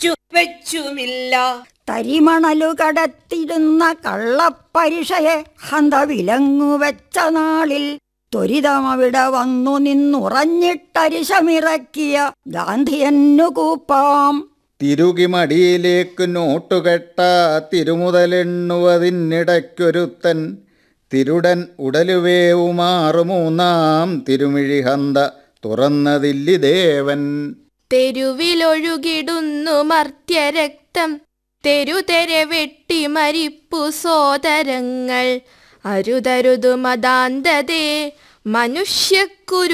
വെച്ചുമില്ല. തരിമണലു കടത്തിരുന്ന കള്ളപ്പരിഷയെ ഹന്ത വിലങ്ങുവെച്ച നാളിൽ ത്വരിതമവിടെ വന്നു നിന്നുറഞ്ഞിട്ടരിശമിറക്കിയ ഗാന്ധിയന്നു കൂപ്പാം. തിരുകിമടിയിലേക്ക് നോട്ടുകെട്ട തിരുമുതലെണ്ണുവതിനിടയ്ക്കൊരുത്തൻ തിരുടൻ ഉടലുവേവുമാറു മൂന്നാം തിരുമിഴിഹന്ത തുറന്നതില്ലിദേവൻ. തെരുവിലൊഴുകിടുന്നു മർത്യരക്തം, തെരുതെരെ വെട്ടി മരിപ്പു സോദരങ്ങൾ. അരുതരുതു മതാന്തതേ മനുഷ്യക്കുരു